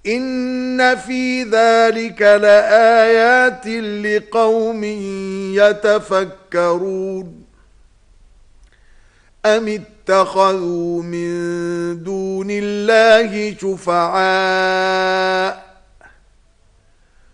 إن في ذلك لآيات لقوم يتفكرون أم اتخذوا من دون الله شفعاء